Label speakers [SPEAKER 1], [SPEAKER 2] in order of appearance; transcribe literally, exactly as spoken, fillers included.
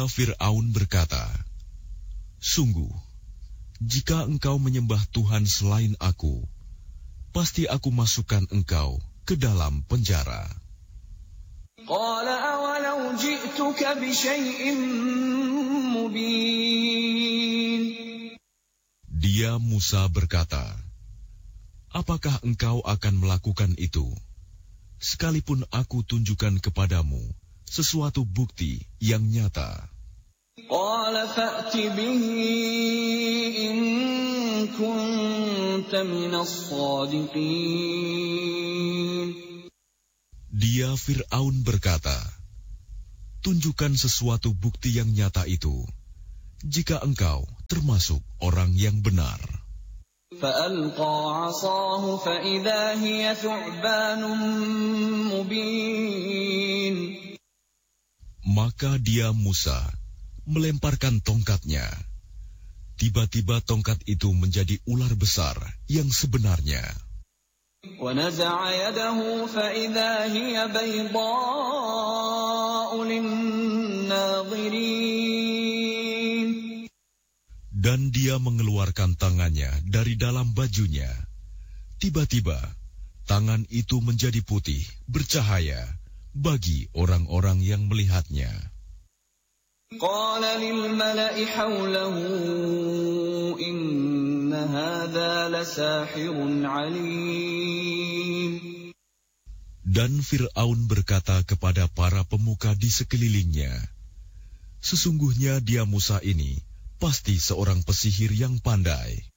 [SPEAKER 1] Maka Fir'aun berkata, "Sungguh, jika engkau menyembah Tuhan selain aku, pasti aku masukkan engkau ke dalam penjara."
[SPEAKER 2] Qala awalau ji'tuka bisyai'in mubin.
[SPEAKER 1] Dia Musa berkata, "Apakah engkau akan melakukan itu, sekalipun aku tunjukkan kepadamu sesuatu bukti yang nyata?"
[SPEAKER 2] Qala fa'ti bihi in kunta minas shadiqin.
[SPEAKER 1] Dia Fir'aun berkata, "Tunjukkan sesuatu bukti yang nyata itu, jika engkau termasuk orang yang benar."
[SPEAKER 2] فَأَلْقَى عَصَاهُ فَإِذَا هِيَ ثُعْبَانٌ مُبِينٌ.
[SPEAKER 1] Maka dia Musa melemparkan tongkatnya. Tiba-tiba tongkat itu menjadi ular besar yang sebenarnya.
[SPEAKER 2] وَنَزَعَ يَدَهُ فَإِذَا هِيَ بَيْضَاءُ لِلنَّاظِرِينَ.
[SPEAKER 1] Dan dia mengeluarkan tangannya dari dalam bajunya. Tiba-tiba, tangan itu menjadi putih, bercahaya bagi orang-orang yang melihatnya.
[SPEAKER 2] Qala lil mala'i hawlahu inna hadha lasahirun alim.
[SPEAKER 1] Dan Fir'aun berkata kepada para pemuka di sekelilingnya, "Sesungguhnya dia Musa ini pasti seorang pesihir yang pandai."